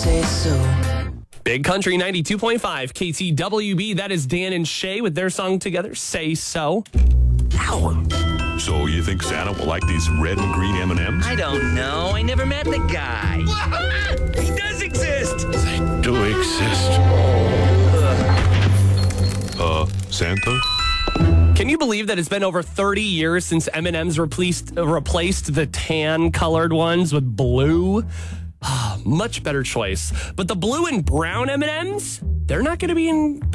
say so. Big Country 92.5 KTWB. That is Dan and Shay with their song together, Say So. Ow. So you think Santa will like these red and green M&Ms? I don't know. I never met the guy. He does exist. They do exist. Santa? Can you believe that it's been over 30 years since M&M's replaced the tan-colored ones with blue? Much better choice. But the blue and brown M&Ms, they're not going to be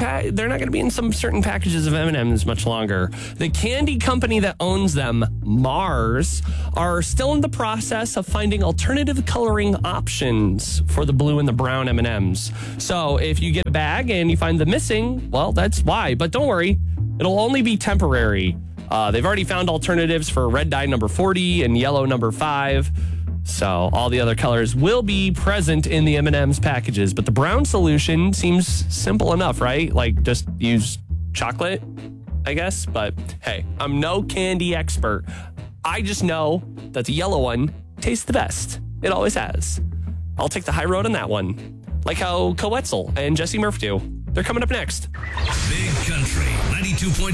in some certain packages of M&Ms much longer. The candy company that owns them, Mars, are still in the process of finding alternative coloring options for the blue and the brown M&Ms. So if you get a bag and you find them missing, well, that's why. But don't worry, it'll only be temporary. They've already found alternatives for red dye number 40 and yellow number 5. So all the other colors will be present in the M&M's packages, but the brown solution seems simple enough, right? Like just use chocolate, I guess. But hey, I'm no candy expert. I just know that the yellow one tastes the best. It always has. I'll take the high road on that one. Like how Coetzel and Jesse Murph do. They're coming up next. Big Country 92.5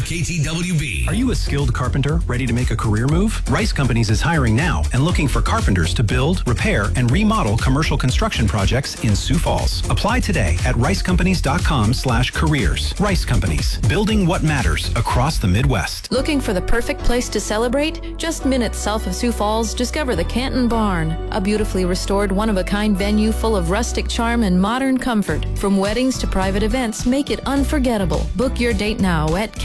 KTWB. Are you a skilled carpenter ready to make a career move? Rice Companies is hiring now and looking for carpenters to build, repair, and remodel commercial construction projects in Sioux Falls. Apply today at ricecompanies.com/careers. Rice Companies, building what matters across the Midwest. Looking for the perfect place to celebrate? Just minutes south of Sioux Falls, discover the Canton Barn, a beautifully restored, one-of-a-kind venue full of rustic charm and modern comfort. From weddings to private events, make it unforgettable. Book your date now at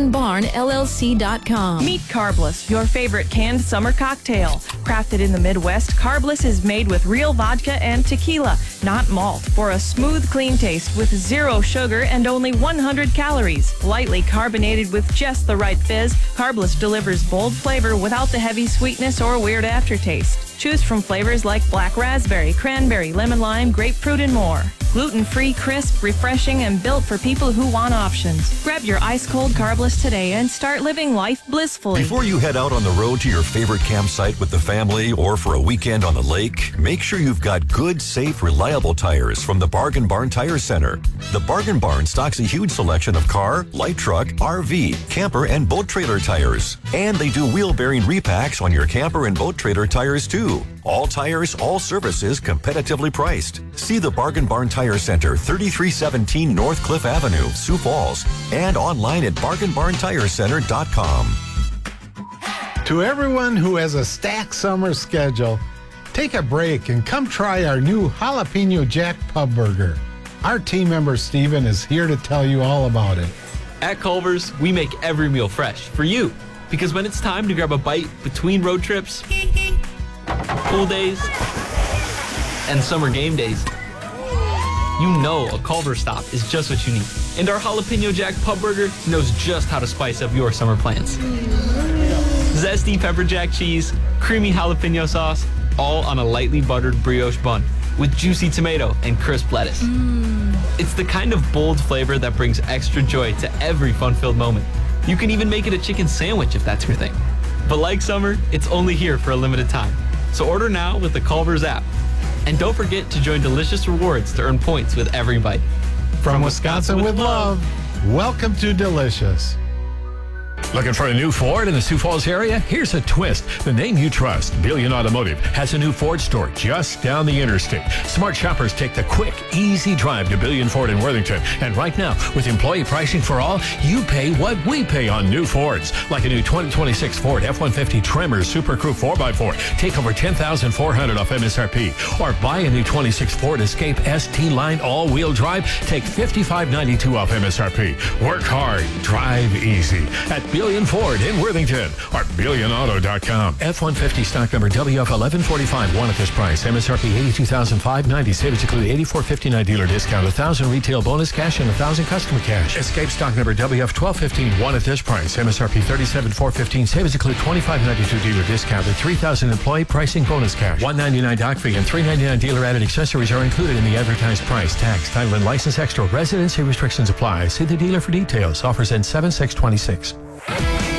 CantonBarnLLC.com. Meet Carbless, your favorite canned summer cocktail. Crafted in the Midwest, Carbless is made with real vodka and tequila, not malt, for a smooth, clean taste with 0 sugar and only 100 calories. Lightly carbonated with just the right fizz, Carbless delivers bold flavor without the heavy sweetness or weird aftertaste. Choose from flavors like black raspberry, cranberry, lemon lime, grapefruit, and more. Gluten-free, crisp, refreshing, and built for people who want options. Grab your ice-cold Carbless today and start living life blissfully. Before you head out on the road to your favorite campsite with the family or for a weekend on the lake, make sure you've got good, safe, reliable tires from the Bargain Barn Tire Center. The Bargain Barn stocks a huge selection of car, light truck, RV, camper, and boat trailer tires. And they do wheel bearing repacks on your camper and boat trailer tires too. All tires, all services, competitively priced. See the Bargain Barn Tire Center, 3317 North Cliff Avenue, Sioux Falls, and online at bargainbarntirecenter.com. To everyone who has a stacked summer schedule, take a break and come try our new Jalapeno Jack Pub Burger. Our team member Steven is here to tell you all about it. At Culver's, we make every meal fresh for you. Because when it's time to grab a bite between road trips, pool days, and summer game days, you know a Culver's stop is just what you need. And our Jalapeno Jack Pub Burger knows just how to spice up your summer plans. Zesty pepper jack cheese, creamy jalapeno sauce, all on a lightly buttered brioche bun with juicy tomato and crisp lettuce. It's the kind of bold flavor that brings extra joy to every fun-filled moment. You can even make it a chicken sandwich if that's your thing. But like summer, it's only here for a limited time. So order now with the Culver's app. And don't forget to join Delicious Rewards to earn points with every bite. From Wisconsin with love, welcome to Delicious. Looking for a new Ford in the Sioux Falls area? Here's a twist. The name you trust, Billion Automotive, has a new Ford store just down the interstate. Smart shoppers take the quick, easy drive to Billion Ford in Worthington. And right now, with employee pricing for all, you pay what we pay on new Fords. Like a new 2026 Ford F-150 Tremor Super Crew 4x4. Take over $10,400 off MSRP. Or buy a new 26 Ford Escape ST Line all-wheel drive. Take $5,592 off MSRP. Work hard, drive easy. At Billion Ford in Worthington or BillionAuto.com. F-150 stock number WF1145. One at this price. MSRP $82,590. Savings include $84.59 dealer discount, $1,000 retail bonus cash, and $1,000 customer cash. Escape stock number WF1215. One at this price. MSRP $37,415. Savings include $25.92 dealer discount and $3,000 employee pricing bonus cash. $199 doc fee and $399 dealer added accessories are included in the advertised price. Tax, title, and license extra. Residency restrictions apply. See the dealer for details. Offers end 7/6/26.